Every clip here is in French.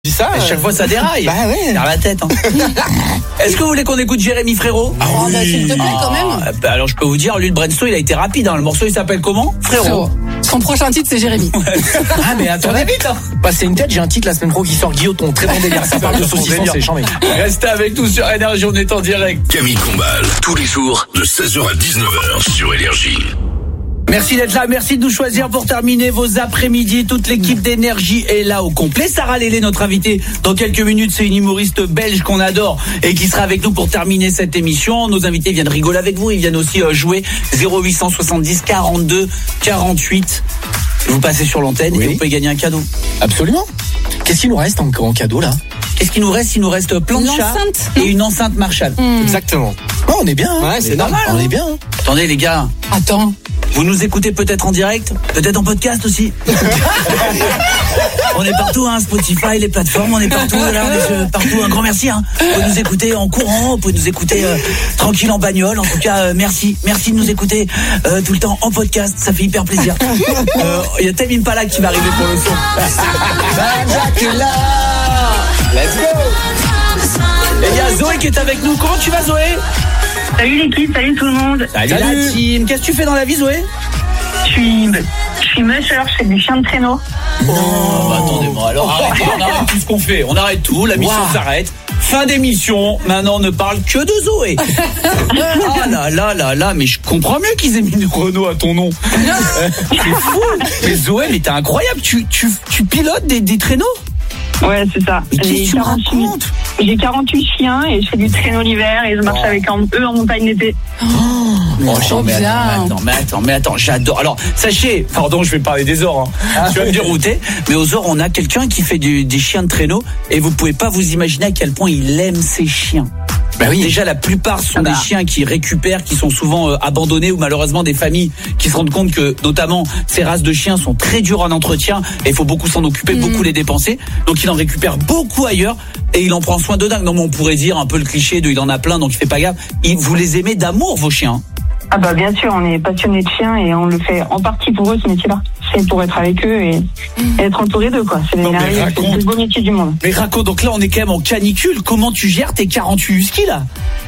Ça, et chaque fois ça déraille. Bah ouais. Vers la tête. Hein. Est-ce que vous voulez qu'on écoute Jérémy Frérot? Ah oui. S'il te plaît, quand même. Bah alors je peux vous dire, lui le brainstorm il a été rapide. Hein. Le morceau il s'appelle comment? Frérot. Son prochain titre c'est Jérémy. Ah mais attendez vite. Hein. Passez une tête, j'ai un titre la semaine pro qui sort Guilloton. Très bon délire. Ça parle de saucisson, c'est chambé. Restez avec nous sur Énergie, on est en direct. Camille Combal, tous les jours de 16h à 19h sur Énergie. Merci d'être là, merci de nous choisir pour terminer vos après-midi. Toute l'équipe d'Énergie est là au complet. Sarah Lélé, notre invitée, dans quelques minutes, c'est une humoriste belge qu'on adore et qui sera avec nous pour terminer cette émission. Nos invités viennent rigoler avec vous, ils viennent aussi jouer 0870 42 48. Vous passez sur l'antenne et vous pouvez gagner un cadeau. Absolument. Qu'est-ce qu'il nous reste en cadeau là? Qu'est-ce qu'il nous reste? Il nous reste plein de chats et une enceinte Marshall. Exactement. Oh, on est bien. Hein. Ouais, c'est normal. On est bien. Hein. Attendez les gars. Attends. Vous nous écoutez peut-être en direct, peut-être en podcast aussi. On est partout, hein, Spotify, les plateformes, on est partout. Là, on est partout. Un grand merci. Hein. Vous pouvez nous écouter en courant, vous pouvez nous écouter tranquille en bagnole. En tout cas, merci de nous écouter tout le temps en podcast. Ça fait hyper plaisir. Il y a Tame Impala qui va arriver pour le son. Let's go. Et il y a Zoé qui est avec nous. Comment tu vas, Zoé? Salut l'équipe, salut tout le monde. Salut la team. Qu'est-ce que tu fais dans la vie, Zoé? Je suis musher, je fais du chien de traîneau. Non, bah attendez-moi. Alors on arrête tout ce qu'on fait. On arrête tout. La mission s'arrête. Fin d'émission. Maintenant, on ne parle que de Zoé. Ah là, mais je comprends mieux qu'ils aient mis une Renault à ton nom. C'est fou. Mais Zoé, mais t'es incroyable. Tu pilotes des traîneaux? Ouais, c'est ça. J'ai 48 chiens et je fais du traîneau l'hiver et je marche avec eux en montagne l'été. Mais attends, j'adore. Alors, sachez, pardon, je vais parler des ors. Hein. Je vais me dérouter. Mais aux ors, on a quelqu'un qui fait des chiens de traîneau et vous pouvez pas vous imaginer à quel point il aime ses chiens. Bah oui. Déjà, la plupart sont des chiens qui récupèrent, qui sont souvent abandonnés ou malheureusement des familles qui se rendent compte que, notamment, ces races de chiens sont très dures en entretien et il faut beaucoup s'en occuper, beaucoup les dépenser. Donc, il en récupère beaucoup ailleurs et il en prend soin de dingue. Non, mais on pourrait dire un peu le cliché de il en a plein, donc il fait pas gaffe. Vous les aimez d'amour, vos chiens? Ah bah bien sûr, on est passionnés de chiens et on le fait en partie pour eux, ce métier-là. C'est pour être avec eux et être entouré d'eux, quoi. C'est le plus beau métier du monde. Mais raconte, donc là on est quand même en canicule. Comment tu gères tes 48 huskies là?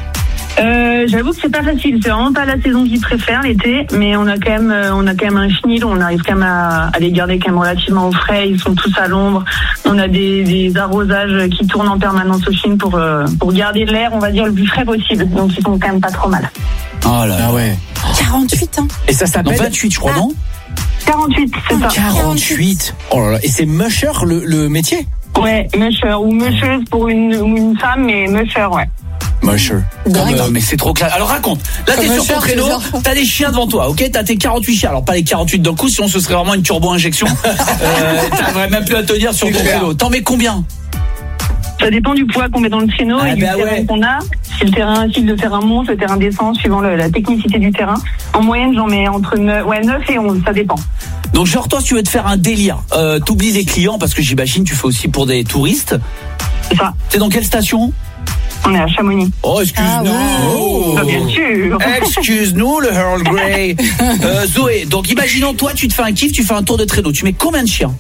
J'avoue que c'est pas facile. C'est vraiment pas la saison qu'ils préfèrent, l'été, mais on a quand même un chenil. On arrive quand même à les garder quand même relativement au frais. Ils sont tous à l'ombre. On a des arrosages qui tournent en permanence au chien pour garder l'air, on va dire, le plus frais possible. Donc ils sont quand même pas trop mal. Oh là. Ah ouais. 48 ans. Et ça s'appelle 28, je crois, non? 48, c'est ça. 48. Oh là là. Et c'est musher le métier? Ouais, musher ou musheuse pour une femme, mais musher, ouais. Musher. Mais c'est trop clair. Alors raconte. Là t'es sur ton traîneau, t'as des chiens devant toi, ok? T'as tes 48 chiens. Alors pas les 48 d'un coup, sinon ce serait vraiment une turbo-injection. T'arriverais même plus à tenir sur ton traîneau. T'en mets combien? Ça dépend du poids qu'on met dans le traîneau et du terrain qu'on a. Si le terrain monte, le terrain descend, suivant la technicité du terrain. En moyenne, j'en mets entre 9 et 11, ça dépend. Donc genre toi, si tu veux te faire un délire, t'oublies les clients parce que j'imagine tu fais aussi pour des touristes. C'est ça. T'es dans quelle station? On est à Chamonix. Oh, excuse-nous. Bien sûr. Excuse-nous, le Earl Grey. Zoé, donc imaginons toi, tu te fais un kiff, tu fais un tour de traîneau. Tu mets combien de chiens?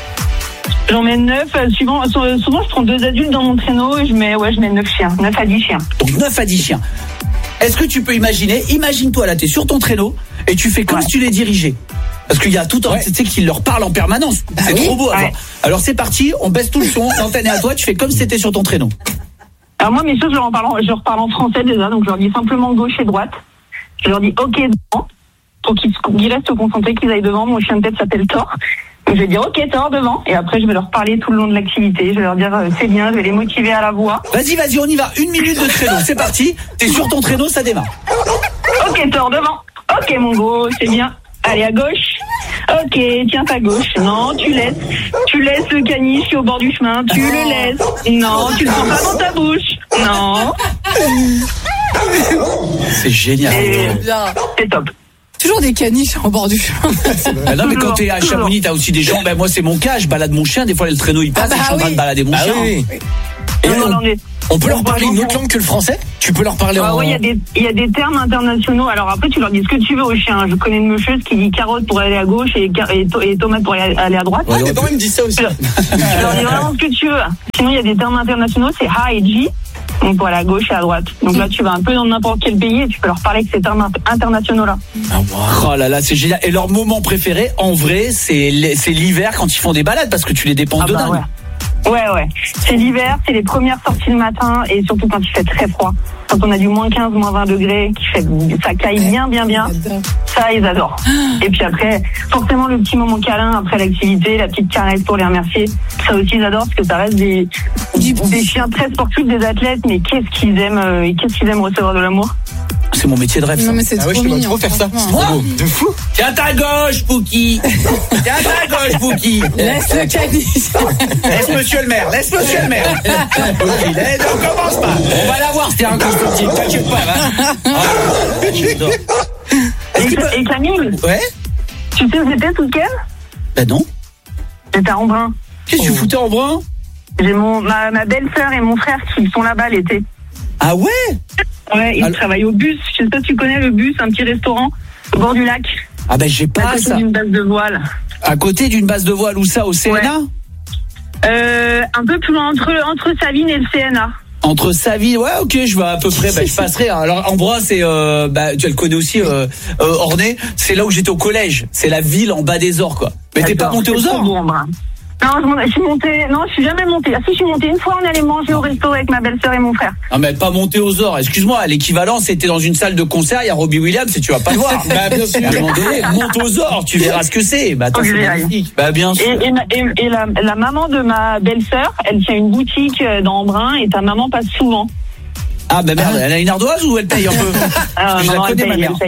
J'en mets 9, souvent je prends 2 adultes dans mon traîneau et je mets 9 chiens, 9 à 10 chiens. Donc 9 à 10 chiens. Est-ce que tu peux imagine-toi là, t'es sur ton traîneau et tu fais comme si tu les dirigeais. Parce qu'il y a tout un, tu sais, qui leur parle en permanence. C'est trop beau à voir. Alors c'est parti, on baisse tout le son, l'antenne est à toi, tu fais comme si t'étais sur ton traîneau. Alors moi, mes choses, je leur parle en français déjà, donc je leur dis simplement gauche et droite. Je leur dis ok devant, pour qu'ils restent concentrés, qu'ils aillent devant. Mon chien de tête s'appelle Thor. Donc je vais dire ok Thor devant, et après je vais leur parler tout le long de l'activité. Je vais leur dire c'est bien, je vais les motiver à la voix. Vas-y, on y va. 1 minute de traîneau, c'est parti. T'es sur ton traîneau, ça démarre. Ok Thor devant. Ok mon go, c'est bien. Allez à gauche. Ok, tiens ta gauche. Non, tu laisses le caniche au bord du chemin. Tu le laisses. Non, tu le prends pas dans ta bouche. Non. C'est génial. C'est top. Toujours des caniches au bord du chemin. Non, mais quand t'es à Chamonix, t'as aussi des gens. Ben moi, c'est mon cas. Je balade mon chien. Des fois, le traîneau il passe. Et je suis en train de balader mon chien. Oui. On peut leur parler une autre langue que le français? Tu peux leur parler en... Oui, il y a des termes internationaux. Alors après, tu leur dis ce que tu veux aux chiens. Je connais une meufeuse qui dit carotte pour aller à gauche et tomate pour aller à droite. Ouais, mes parents me disent ça aussi. Tu leur dis vraiment ce que tu veux. Sinon, il y a des termes internationaux, c'est Ha et Ji. Donc pour aller à gauche et à droite. Donc là, tu vas un peu dans n'importe quel pays et tu peux leur parler avec ces termes internationaux-là. Ah, wow. Oh là là, c'est génial. Et leur moment préféré, en vrai, c'est l'hiver quand ils font des balades parce que tu les dépenses de dingue. Ouais. C'est l'hiver, c'est les premières sorties le matin et surtout quand il fait très froid. Quand on a du moins 15, moins 20 degrés, ça caille bien. Ça, ils adorent. Et puis après, forcément, le petit moment câlin après l'activité, la petite caresse pour les remercier. Ça aussi, ils adorent parce que ça reste des chiens très sportifs, des athlètes, mais qu'est-ce qu'ils aiment recevoir de l'amour. C'est mon métier de rêve. Non, mais c'est trop mignon. Trop faire ça. C'est trop beau. De fou. Tiens ta gauche, Pouki. Laisse le caniche. Laisse monsieur le maire. Pouki, on commence pas. On va l'avoir, c'était un coup petit. T'inquiète pas, j'adore. Et Camille, Ouais? tu sais où j'étais tout week-end? Bah non. J'étais à Embrun. Qu'est-ce que tu foutais en brun? J'ai ma belle-sœur et mon frère qui sont là-bas l'été. Ah ouais? Ouais, ils travaillent au bus. Je sais pas si tu connais le bus, un petit restaurant au bord du lac. Ah ben j'ai pas ça. À côté d'une base de voile. À côté d'une base de voile, où ça, au CNA? Un peu plus loin, entre Savines et le CNA. Entre Savines, ouais, ok, je vois à peu près, je passerai. Alors, Ambroise, c'est, tu le connais aussi, Ornay, c'est là où j'étais au collège. C'est la ville en bas des Ors, quoi. Mais t'es pas monté aux Ors? Non, je suis jamais montée. Ah si, je suis montée une fois, on allait manger au resto avec ma belle-sœur et mon frère. Non, mais pas monté aux Ors. Excuse-moi, l'équivalent, c'était dans une salle de concert, il y a Robbie Williams et tu vas pas le voir. Bah, bien sûr. À un moment donné, monte aux Ors, tu verras ce que c'est. Bah, attends, c'est magnifique. Bah, bien sûr. Et la maman de ma belle-sœur, elle tient une boutique dans Embrun et ta maman passe souvent. Ah, bah merde, elle a une ardoise ou elle paye un peu? Je la connais, ma mère.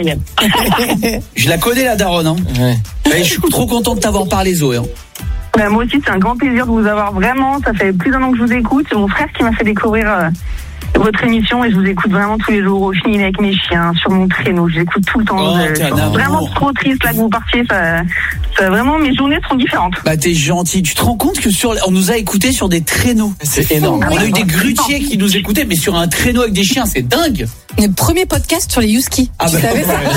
Je la connais, la daronne, hein. Ouais. Je suis trop content de t'avoir parlé, Zoé, hein. Bah, moi aussi, c'est un grand plaisir de vous avoir vraiment. Ça fait plus d'un an que je vous écoute. C'est mon frère qui m'a fait découvrir votre émission et je vous écoute vraiment tous les jours au fil avec mes chiens, sur mon traîneau. Je l'écoute tout le temps. Je suis vraiment trop triste là que vous partiez. Vraiment, mes journées seront différentes. Bah, t'es gentil. Tu te rends compte que on nous a écoutés sur des traîneaux. C'est énorme. On a eu des grutiers qui nous écoutaient, mais sur un traîneau avec des chiens, c'est dingue. Le premier podcast sur les Husky. Ah bah, tu savais ça?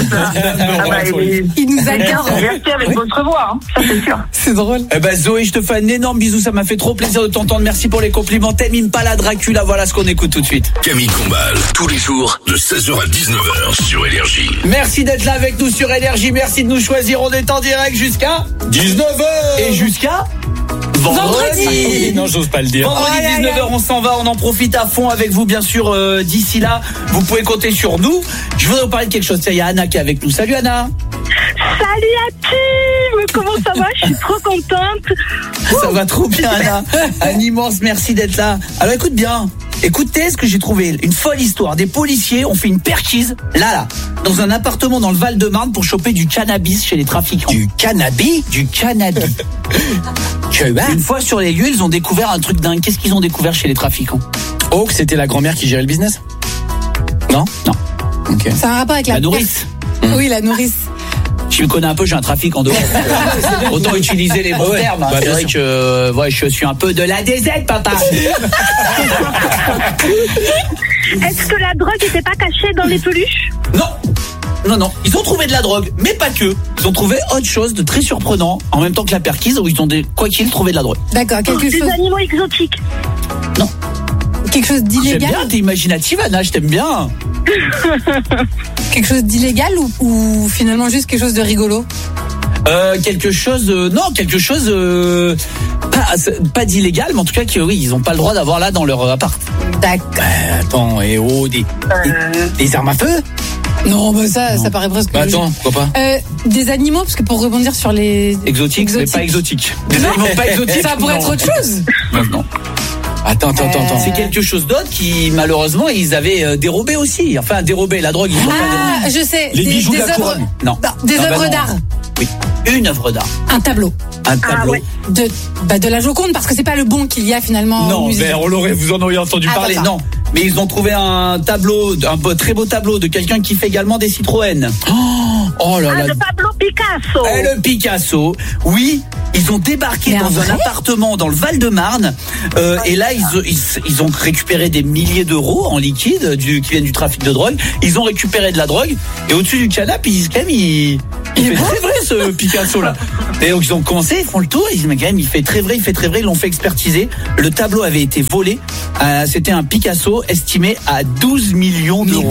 Il nous adore. Merci avec votre voix, hein. Ça c'est sûr. C'est drôle. Eh ben Zoé, je te fais un énorme bisou. Ça m'a fait trop plaisir de t'entendre. Merci pour les compliments. T'aimes Impala, Dracula. Voilà ce qu'on écoute tout de suite. Camille Combal, tous les jours de 16h à 19h sur Énergie. Merci d'être là avec nous sur Énergie. Merci de nous choisir. On est en direct jusqu'à 19h. Et jusqu'à vendredi. Non, j'ose pas le dire. Vendredi 19h, on s'en va, on en profite à fond avec vous, bien sûr. D'ici là, vous pouvez compter sur nous. Je voudrais vous parler de quelque chose. Il y a Anna qui est avec nous. Salut Anna. Salut la team. Comment ça va? Je suis trop contente. Ça va trop bien Anna. Un immense merci d'être là. Alors écoute bien. Écoutez ce que j'ai trouvé, une folle histoire. Des policiers ont fait une perquise, là, dans un appartement dans le Val-de-Marne pour choper du cannabis chez les trafiquants. Du cannabis? Du cannabis. Une fois sur les lieux, ils ont découvert un truc dingue. Qu'est-ce qu'ils ont découvert chez les trafiquants? Oh, que c'était la grand-mère qui gérait le business? Non. Okay. C'est un rapport avec la nourrice. Oui, la nourrice. Tu me connais un peu, j'ai un trafic en dehors. Autant utiliser les bons termes. Bah, c'est vrai que je suis un peu de la DZ, papa. Est-ce que la drogue n'était pas cachée dans les peluches? Non. Ils ont trouvé de la drogue, mais pas que. Ils ont trouvé autre chose de très surprenant, en même temps que la perquise, où ils ont quoi qu'il trouvé de la drogue. D'accord, quelque chose. Des animaux exotiques? Non. Quelque chose d'illégal? J'aime bien, t'es imaginative, Anna, je t'aime bien. Quelque chose d'illégal ou finalement juste quelque chose de rigolo? Quelque chose pas d'illégal, mais en tout cas ils ont pas le droit d'avoir là dans leur appart. D'accord. Attends, des armes à feu? Non, bah ça paraît presque. Bah attends, pourquoi pas? Des animaux, parce que pour rebondir sur les exotiques. Mais pas exotiques. Des animaux pas exotiques. Ça pourrait être autre chose. Non. Attends. C'est quelque chose d'autre qui, malheureusement, ils avaient dérobé aussi. Enfin, dérobé la drogue. Je sais. Les bijoux de la couronne. Non. Des œuvres d'art. Oui. Une œuvre d'art. Un tableau. Ouais. De la Joconde, parce que c'est pas le bon qu'il y a finalement. Non, mais vous en auriez entendu parler. D'accord. Non. Mais ils ont trouvé un tableau, très beau tableau de quelqu'un qui fait également des Citroën. Oh là là. Le Pablo Picasso. Le Picasso. Oui. Ils ont débarqué dans un appartement dans le Val-de-Marne et là ils ont récupéré des milliers d'euros en liquide qui viennent du trafic de drogue. Ils ont récupéré de la drogue et au-dessus du canapé ils disent quand même il fait très vrai ce Picasso là. Et donc ils ont commencé, ils font le tour, ils disent mais quand même il fait très vrai, ils l'ont fait expertiser. Le tableau avait été volé. C'était un Picasso estimé à 12 millions d'euros.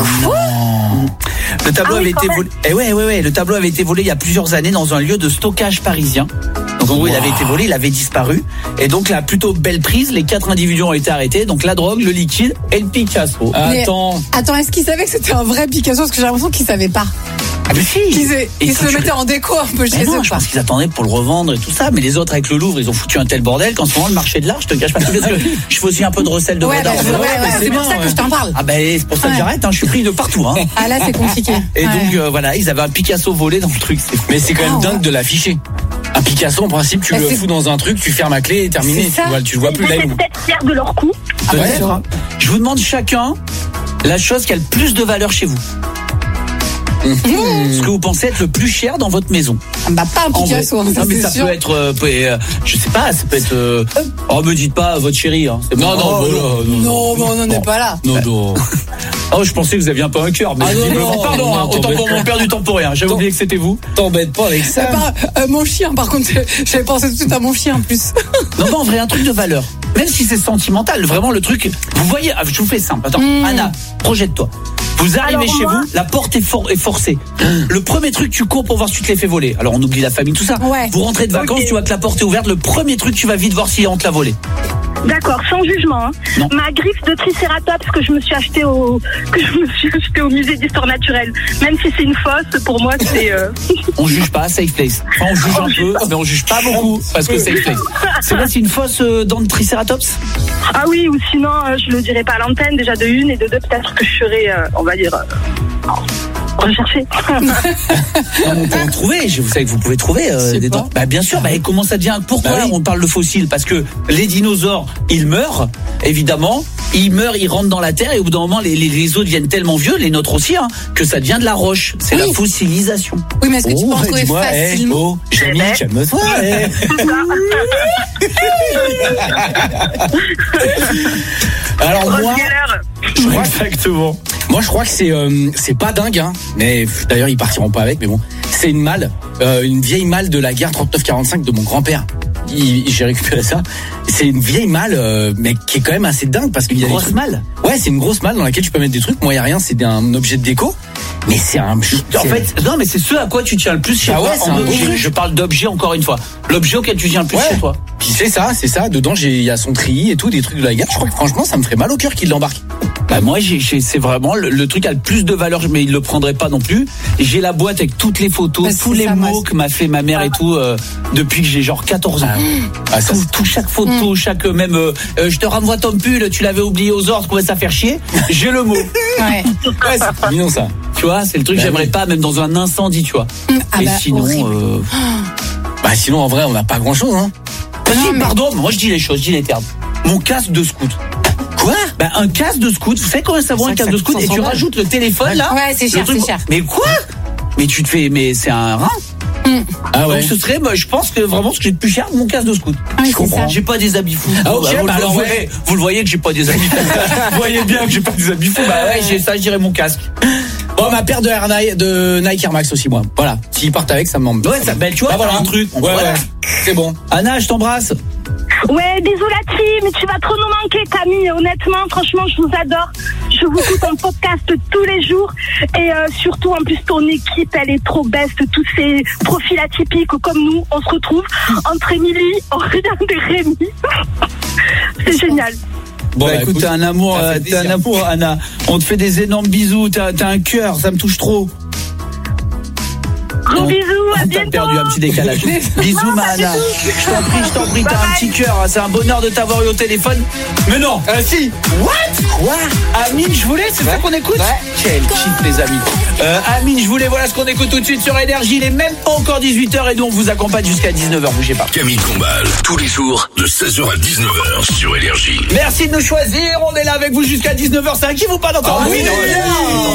Le tableau avait été volé. Ouais, le tableau avait été volé il y a plusieurs années dans un lieu de stockage parisien. Donc en gros, il avait été volé, il avait disparu. Et donc là, plutôt belle prise, les 4 individus ont été arrêtés. Donc la drogue, le liquide et le Picasso. Attends, est-ce qu'ils savaient que c'était un vrai Picasso? Parce que j'ai l'impression qu'ils savaient pas. Ah mais si. Ils se mettaient en déco un peu chez eux. Je pense qu'ils attendaient pour le revendre et tout ça. Mais les autres avec le Louvre, ils ont foutu un tel bordel qu'en ce moment le marché de l'art, je te cache pas, parce que je fais aussi un peu de recel de ouais, d'art. C'est pour ça que je t'en parle. Ah ben c'est pour ça que j'arrête. Je suis pris de partout. Ah là c'est compliqué. Et donc voilà, ils avaient un Picasso volé dans le truc. Mais c'est quand même dingue de l'afficher. Un Picasso, en principe, tu le fous dans un truc, tu fermes la clé et terminé. Tu le vois plus là. Ils étaient peut-être fiers de leur coup. Peut-être. Je vous demande chacun la chose qui a le plus de valeur chez vous. Ce que vous pensez être le plus cher dans votre maison. Bah pas un Picasso. Non mais ça peut être, je sais pas, ça peut être. Oh me dites pas votre chérie. Hein. Non, on n'en est pas là. Non. Oh je pensais que vous aviez un peu un cœur. Mais pardon, autant pour mon père du temps pour rien. J'avais oublié que c'était vous. T'embête pas avec ça. Mon chien, par contre, j'avais pensé tout de suite à mon chien en plus. Non, en vrai, un truc de valeur. Même si c'est sentimental, vraiment le truc. Vous voyez, je vous fais simple. Attends, Anna, projette-toi. Vous arrivez chez vous, la porte est forcée. Le premier truc, tu cours pour voir si tu te l'es fait voler. Alors on oublie la famille, tout ça. Ouais. Vous rentrez de vacances, tu vois que la porte est ouverte. Le premier truc, tu vas vite voir si on te l'a volé. D'accord, sans jugement. Non. Ma griffe de Triceratops que je me suis achetée au musée d'histoire naturelle. Même si c'est une fosse, pour moi c'est. On juge pas, safe place. Enfin, on juge un peu, mais on juge pas beaucoup parce que safe place. C'est là, c'est une fosse dans le Triceratops. Ah oui, ou sinon je le dirais pas à l'antenne déjà de une et de deux peut-être que je serais, on va dire. Rechercher. On peut en trouver. Vous savez que vous pouvez trouver des dents. Bah bien sûr. Et comment ça devient? Pourquoi on parle de fossiles? Parce que les dinosaures, ils meurent, évidemment. Ils meurent, ils rentrent dans la terre et au bout d'un moment, les os deviennent tellement vieux, les nôtres aussi, que ça devient de la roche. C'est la fossilisation. Oui, mais est-ce que tu peux en trouver facilement? Jamie, calme-toi. Alors moi, exactement. Moi, je crois que c'est pas dingue, mais d'ailleurs, ils partiront pas avec, mais bon. C'est une malle, une vieille malle de la guerre 39-45 de mon grand-père. J'ai récupéré ça. C'est une vieille malle, mais qui est quand même assez dingue parce qu'il y a une grosse malle. Ouais, c'est une grosse malle dans laquelle tu peux mettre des trucs. Moi, il y a rien, c'est un objet de déco. Mais c'est un. En fait, non, mais c'est ce à quoi tu tiens le plus chez toi. En objet. Je parle d'objet encore une fois. L'objet auquel tu tiens le plus chez toi. Puis c'est ça. Dedans, il y a son treillis et tout, des trucs de la guerre. Je crois que franchement, ça me ferait mal au cœur qu'il l'embarque. Bah moi, c'est vraiment le truc qui a le plus de valeur, mais il le prendrait pas non plus. J'ai la boîte avec toutes les photos, tous les mots que m'a fait ma mère et tout depuis que j'ai genre 14 ans. Chaque photo, chaque même. Je te renvoie ton pull, tu l'avais oublié aux ordres, commence à faire chier. J'ai le mot. Ouais, c'est mignon ça. Tu vois, c'est le truc que j'aimerais pas, même dans un incendie, tu vois. Sinon, sinon en vrai, on n'a pas grand chose. Pardon, moi je dis les choses, je dis les termes. Mon casque de scout. Quoi? Un casque de scout. Vous savez combien ça vaut un casque de scout? Et tu rajoutes le téléphone là. Ouais, c'est cher, c'est cher. Mais quoi? Mais tu te fais, mais c'est un rein. Ah ouais. Donc ce serait, je pense que vraiment ce que j'ai de plus cher, mon casque de scout. Je comprends. J'ai pas des habits fous. Vous le voyez que j'ai pas des habits fous. Vous voyez bien que j'ai pas des habits fous. J'ai ça, je dirais mon casque. Bon, ma paire de Nike Air Max aussi, moi. Voilà. S'ils partent avec, ça me manque. Ouais, ça tu vois, voilà un truc. Ouais. C'est bon. Anna, je t'embrasse. Ouais, désolée, mais tu vas trop nous manquer, Camille. Honnêtement, franchement, je vous adore. Je vous écoute en podcast tous les jours. Et surtout, en plus, ton équipe, elle est trop best. Tous ces profils atypiques comme nous, on se retrouve entre Émilie, Aurélien et Rémi. C'est génial. Bon, écoute, t'as un amour, Anna. On te fait des énormes bisous. T'as un cœur, ça me touche trop. Gros bisous, à bientôt. T'as perdu un petit décalage. Bisous, ma Anna. Je t'en prie, t'as un petit cœur. C'est un bonheur de t'avoir eu au téléphone. Mais non, si. Quoi? Amine, je voulais, c'est ça qu'on écoute? Quel kiff, les amis. Amine, je voulais, voilà ce qu'on écoute tout de suite sur Énergie. Il est même pas encore 18h et nous on vous accompagne jusqu'à 19h. Bougez pas. Camille Combal, tous les jours de 16h à 19h sur Énergie. Merci de nous choisir. On est là avec vous jusqu'à 19h. C'est un kiff ou pas d'entendre? Oui,